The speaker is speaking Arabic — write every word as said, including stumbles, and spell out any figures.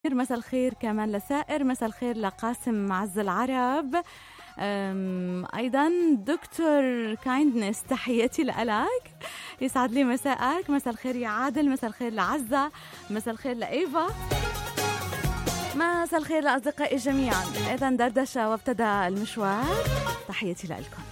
مساء الخير كمان لسائر، مساء الخير لقاسم معز العرب، أيضا دكتور كايندنس، تحياتي لك، يسعد لي مساءك. مساء الخير يا عادل، مساء الخير لعزة، مساء الخير لإيفا، مساء الخير لأصدقائي جميعا. إذن دردشة وابتدى المشوار، تحياتي لكم.